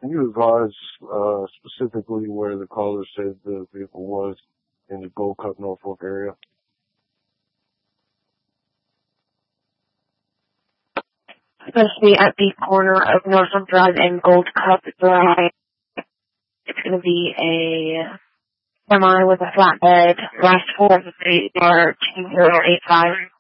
Can you advise specifically where the caller said the vehicle was in the Gold Cup, Norfolk area? Supposed to be at the corner of Norfolk Drive and Gold Cup Drive. It's going to be a semi with a flatbed. Last four of the 2085.